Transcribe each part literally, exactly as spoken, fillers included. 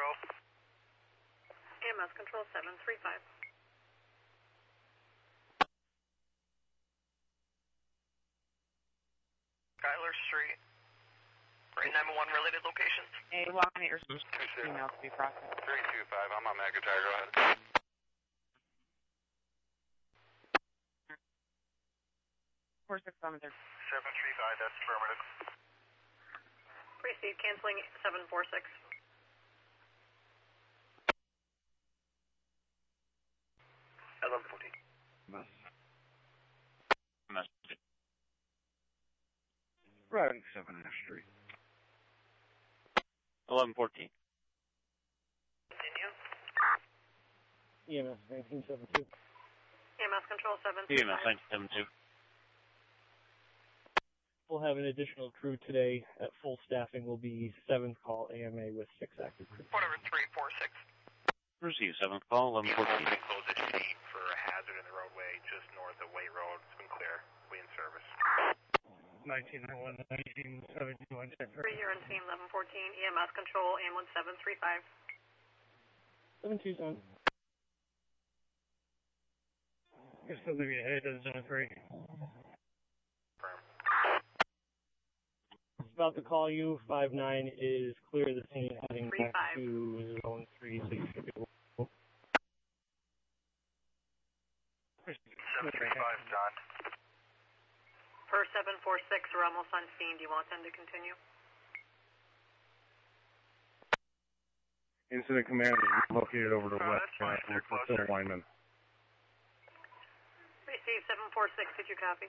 Control. E M S Control seven three five. Schuyler Street. For nine one one related locations. Hey, welcome to your email to be processed. three two five, I'm on McIntyre, go ahead. four six seven there. seven three five, that's affirmative. Receive, canceling seven four six. eleven fourteen. Riding seven F Street. eleven fourteen. Continue. E M S nineteen seventy-two. E M S Control seven E three M S five. nineteen seventy-two. We'll have an additional crew today at full staffing. Will be seventh call A M A with six active crews. Whatever, three four six. Receive seventh call, eleven fourteen. Close the sheet for a hazard in the roadway just north of Wait Road. It's been clear. We in service. nineteen oh one, nineteen seventy-one. Three, you're in scene eleven fourteen. E M S Control, ambulance seven three five. seven two seven. You're still leaving ahead of zone three. Firm. About to call you. five nine is clear of the scene, heading Three, back five. to zone three. So you should be able to... seven three five, John. Per seven four six, we're almost on scene. Do you want them to continue? Incident command is located over to Oh, west. that's fine. uh, They're with closer. the lineman. Receive seven four six, did you copy?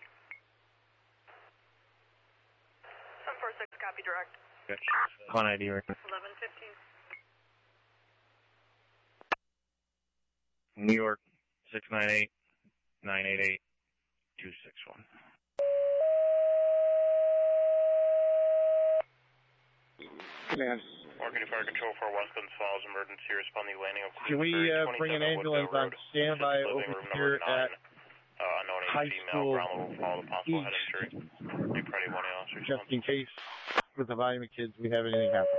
seven four six, copy direct. Con I D right. eleven fifteen. New York, six nine eight, nine eight eight, two six one. Command. Marketing Fire Control for Westland Falls Emergency Responding Landing of Can we uh, bring an ambulance on standby over here at uh, unknown high female, school ground level follow the possible head east, injury. New Party one officer. just in case with the volume of kids we have anything happen?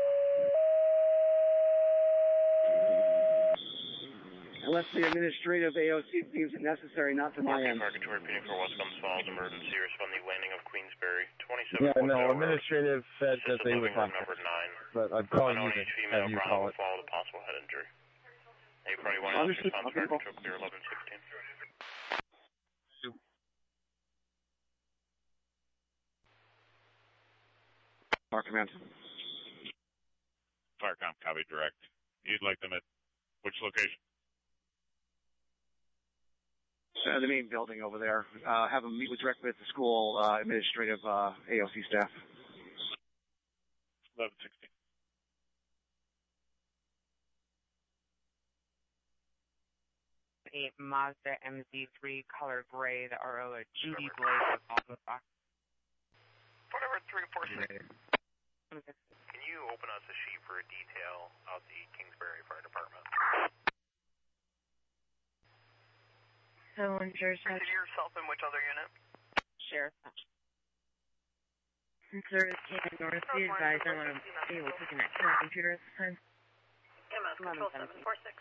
Unless the administrative A O C deems it necessary, not to my Marketing end. Fire Control repeating for Westland Falls Emergency Responding Landing of Queensbury. twenty-seven Yeah, no, administrative said that they would room talk, number nine. but I'd call you Unknown to female, have you ground call level it. follow the possible head injury. New Party one Understood. officer. Fire Control clear eleven sixteen. Our command. Firecom, copy direct. You'd like them at which location? Uh, the main building over there. Uh, have them meet with directly with the school uh, administrative uh, A O C staff. eleven sixteen. A Mazda M Z three color gray, the R O, a Judy Blaze of Alpha Fox. Whatever, three four six. Can Can you open us a sheet for a detail of the Kingsbury Fire Department? So, Sheriff Consider yourself in which other unit? Sheriff. Service came in north. Be advised, I want to be able to connect to my computer at this time. E M S Control seven four six.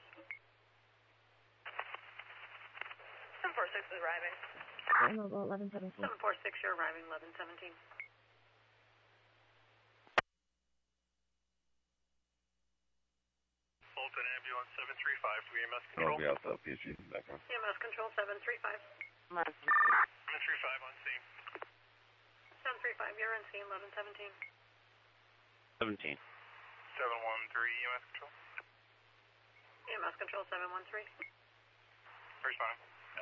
seven four six is arriving. eleven seventeen. seven four six, you're arriving, eleven seventeen. Fulton Ambulance seven three five for E M S I'll Control. be out the P G background. E M S Control seven three five. eleven seven three five on scene. seven three five, you're on scene, eleven seventeen. seventeen. seven one three E M S Control. E M S Control seven one three. Responding.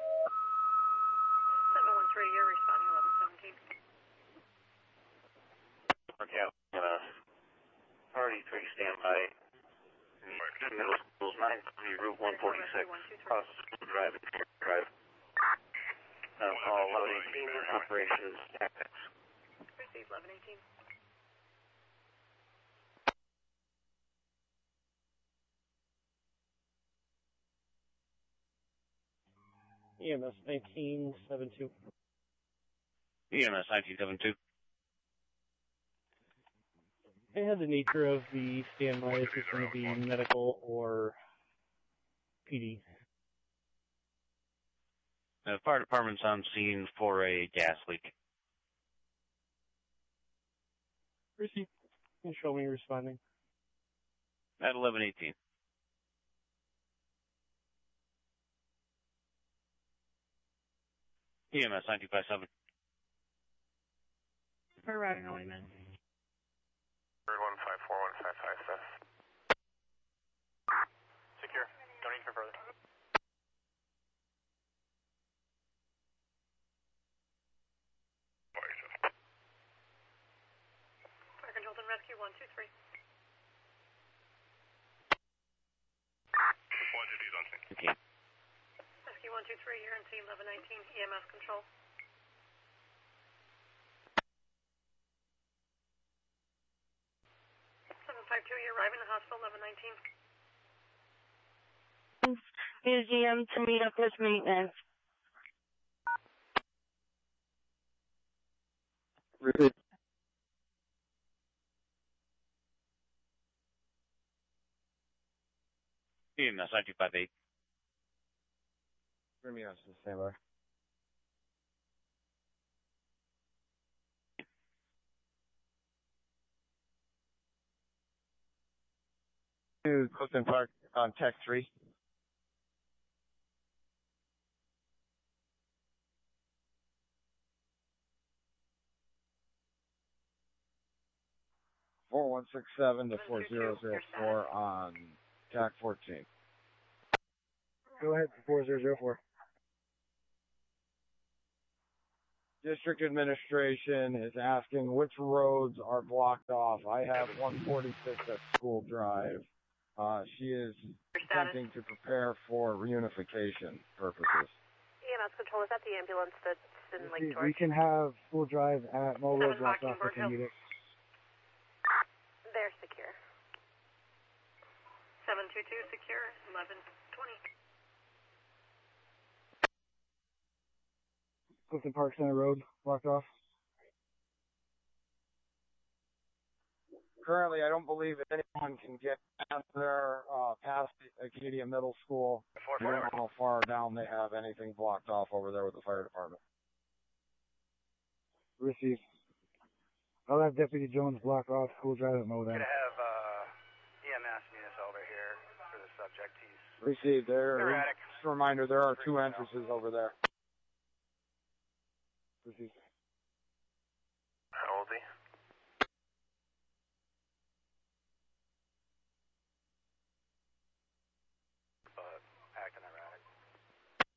seven one three, you're responding, eleven seventeen. Okay, uh, Party three standby. Middle School's nine twenty, Route one forty-six. Cross Drive, Drive. Uh, call loading, operations, tactics. Receive eleven eighteen. E M S nineteen seventy-two. E M S nineteen seventy-two. And the nature of the standby, is this going to be medical or P D? The fire department's on scene for a gas leak. Receive. Can you show me responding? At eleven eighteen. E M S nine two five seven. For routing only, man. one five four one five five five. Secure. Don't need for further. Fire Control and Rescue one two three. one two three is on scene. Okay. Rescue one two three, you're in T eleven nineteen, E M S control. seven five two, you're arriving at the hospital, eleven nineteen. Museum to meet up with maintenance. Repeat. E M S nine two five eight. Bring me on to the standby. To Clifton Park on Tech three. four one six seven to four zero zero four on T A C fourteen. Go ahead, four zero zero four. District Administration is asking which roads are blocked off. I have one forty-six at School Drive. Uh, she is attempting to prepare for reunification purposes. E M S control, is that the ambulance that's in Lake George? We can have School Drive at Mobile blocked off if you need it. They're secure. seven two two secure, eleven twenty. Clifton Park Center Road blocked off. Currently, I don't believe that anyone can get past there, uh, past Acadia Middle School. I don't know how far down they have anything blocked off over there with the fire department. Receive. I'll have Deputy Jones block off School Drive at Mo then. Gonna have uh, E M S Munis over here for the subject. He's Received. There. erratic. Just a reminder, there are two entrances over there. Receive.